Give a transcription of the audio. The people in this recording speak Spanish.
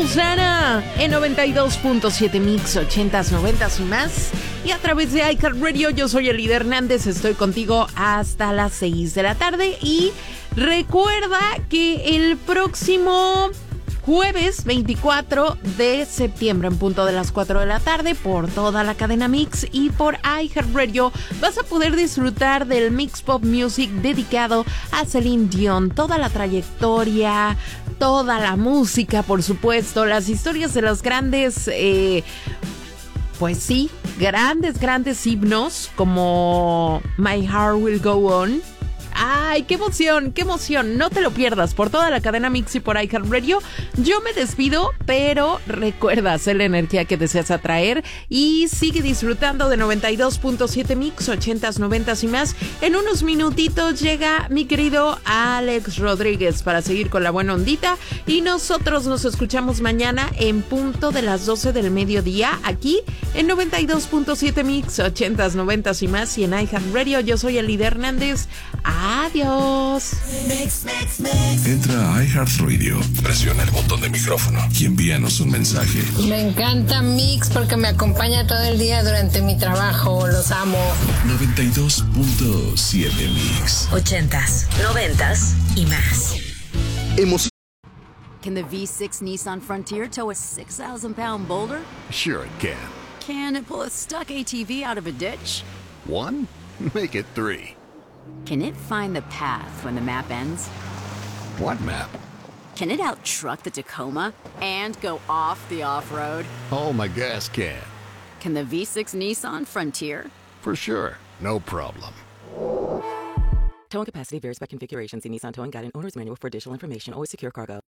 Susana en 92.7 Mix, 80s, 90s y más. Y a través de iHeartRadio, yo soy Elida Hernández, estoy contigo hasta las 6 de la tarde. Y recuerda que el próximo jueves 24 de septiembre, en punto de las 4 de la tarde, por toda la cadena Mix y por iHeartRadio, vas a poder disfrutar del Mix Pop Music dedicado a Celine Dion. Toda la trayectoria, toda la música, por supuesto, las historias de los grandes, pues sí, grandes himnos como My Heart Will Go On. ¡Ay, qué emoción, qué emoción! No te lo pierdas por toda la cadena Mix y por iHeartRadio. Yo me despido, pero recuerda hacer la energía que deseas atraer y sigue disfrutando de 92.7 Mix, 80s, 90s y más. En unos minutitos llega mi querido Alex Rodríguez para seguir con la buena ondita y nosotros nos escuchamos mañana en punto de las 12 del mediodía aquí en 92.7 Mix, 80s, 90s y más y en iHeartRadio. Yo soy Elida Hernández. Adiós. Entra a iHeartRadio, presiona el botón de micrófono y envíanos un mensaje. Me encanta Mix porque me acompaña todo el día durante mi trabajo. Los amo. 92.7 Mix. 80s, 90s y más. Can the V6 Nissan Frontier tow a 6,000-pound boulder? Sure it can. Can it pull a stuck ATV out of a ditch? 1? Make it 3. Can it find the path when the map ends? What map? Can it out-truck the Tacoma and go off the off-road? Oh, my gas can. Can the V6 Nissan Frontier? For sure. No problem. Towing capacity varies by configuration. See Nissan Towing Guide and Owner's Manual for additional information. Always secure cargo.